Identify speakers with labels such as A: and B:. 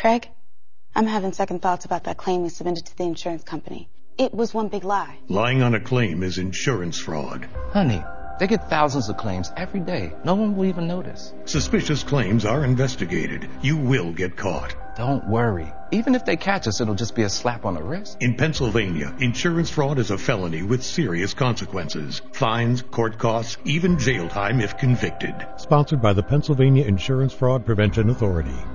A: Craig, I'm having second thoughts about that claim you submitted to the insurance company. It was one big lie.
B: Lying on a claim is insurance fraud.
C: Honey, they get thousands of claims every day. No one will even notice.
B: Suspicious claims are investigated. You will get caught.
C: Don't worry. Even if they catch us, it'll just be a slap on the wrist.
B: In Pennsylvania, insurance fraud is a felony with serious consequences. Fines, court costs, even jail time if convicted.
D: Sponsored by the Pennsylvania Insurance Fraud Prevention Authority.